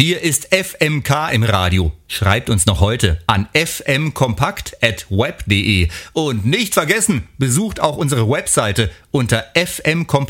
Hier ist FMK im Radio. Schreibt uns noch heute an fmkompakt@web.de. Und nicht vergessen, besucht auch unsere Webseite unter fmkompakt.de.